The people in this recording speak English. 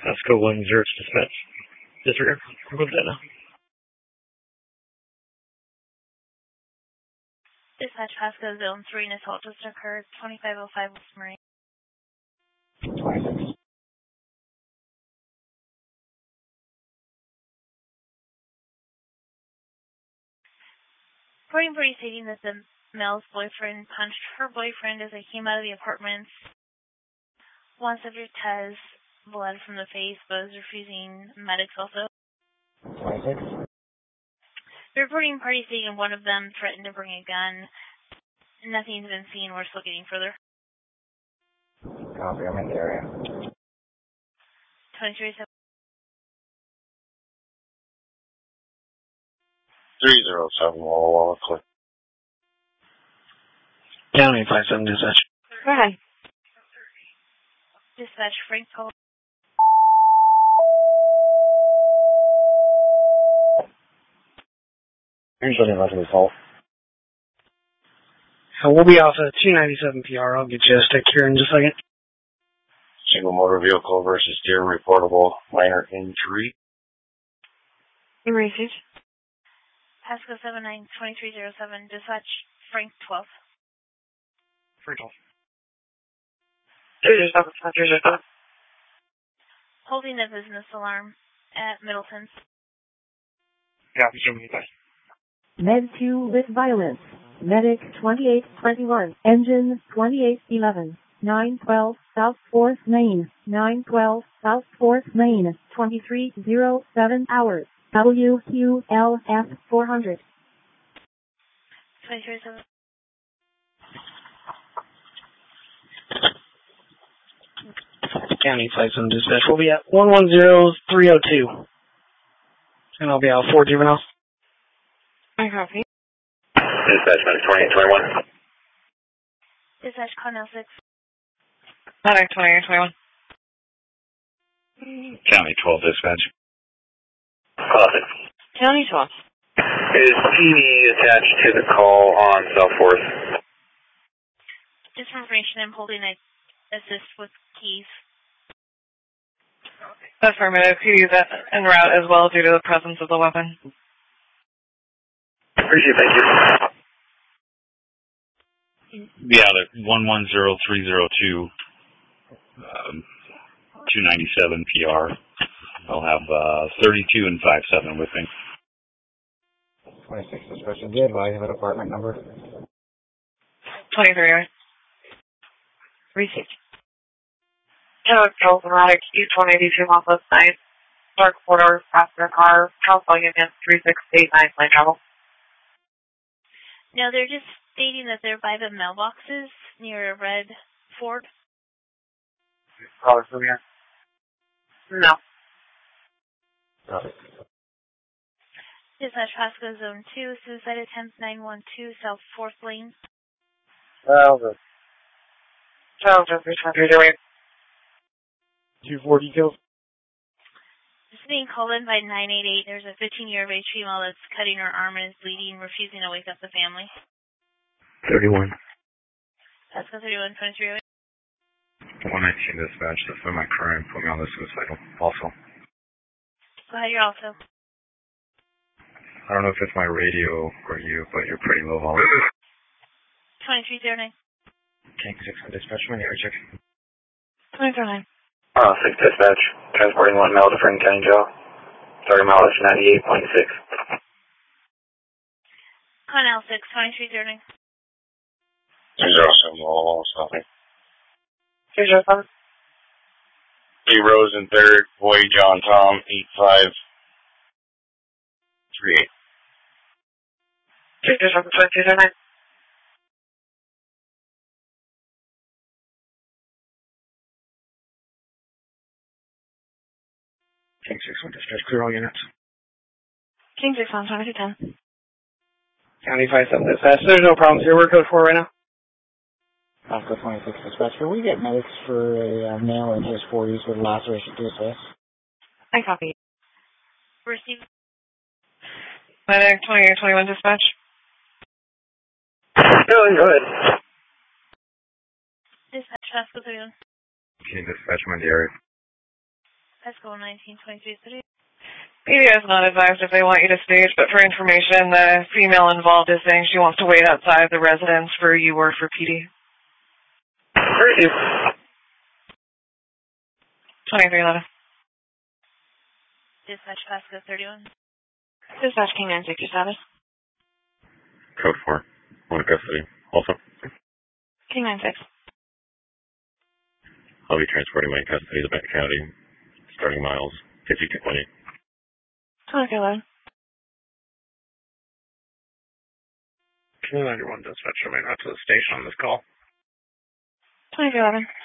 Pasco 10 dispatch. Disregard. Remove that now. Dispatch Pasco Zone 3, an assault just occurred, 2505 West Marine. 26. Reporting party stating that the male's boyfriend punched her boyfriend as they came out of the apartments. One subject has blood from the face, but is refusing medics also. 26. The reporting party stating one of them threatened to bring a gun. Nothing's been seen. We're still getting further. Copy, I'm in the area. 23-7. 307 Walla Walla, click. County 57 dispatch. Go ahead. Dispatch Frank call. Here's what about the assault. We'll be off at 297 PR. I'll get you a stick here in just a second. Single motor vehicle versus deer reportable minor injury. Received. Pasco 79-2307, dispatch Frank 12. Frank 12. 307. Holding the business alarm at Middleton. Copy, show me that. Med 2 with violence. Medic 2821. Engine 2811. 912 South 4th Main. 912 South 4th Main. 2307 hours. WQLF 400. 2307. County 57 dispatch. We'll be at 110302. And I'll be out 4 juveniles. I copy. Dispatch minus 2821. Dispatch Connell 6. Medic 2821. County 12 dispatch. Closet. County 12. Is PD attached to the call on South 4th? Just for information, I'm holding a assist with keys. Affirmative. PD is en route as well due to the presence of the weapon. Appreciate it, thank you. Be out at 110302, 297 PR. I'll have 32 and 57 with me. 26 dispatch. Do you advise of an apartment number? 23, right? Received. Control Automatic E182 off left side. Dark 4-door passenger car. California against 3689 lane travel. No, they're just stating that they're by the mailboxes near a red Ford. Caller from here? No. Copy. Dispatch Pasco Zone 2, suicide attempt 912 South 4th Lane. Over. Charles, just 300 240 kills. This is being called in by 988. There's a 15-year-of-age female that's cutting her arm and is bleeding, refusing to wake up the family. 31. Pasco 31, 2308. 119 dispatch, that's been my crime. Put me on the suicidal also. Go ahead, you're also. I don't know if it's my radio or you, but you're pretty low volume. 2309. King 6 dispatch. When you're check. 209. 6 dispatch, transporting 1 male to Frank County Jail. Starting mileage 98.6. Connell 6, 2309. 207 Walla Walla, stopping. 207. B. Rose and 3rd, Boy John Tom, 8538. 207, 2209. King 6 dispatch. Clear all units. King 6 on 2210. County 57 dispatch. There's no problems here. We're code 4 right now. Pasco 26 dispatch. Can we get medics for a male in his 40s with laceration to his face? I copy. Receive. Medic 2821 dispatch. Go ahead. Dispatch Pasco 31. Okay, dispatch, I'm in the area. Pasco 1923. PD is not advised if they want you to stage, but for information, the female involved is saying she wants to wait outside the residence for you or for PD. Great. 2311. Dispatch Pasco 31. Dispatch King 960 Code 4. One in custody. Also, King 96. I'll be transporting my custody to Benton County, starting miles 52.8. 2311. Can you 91 dispatch remain out to the station on this call? 2311.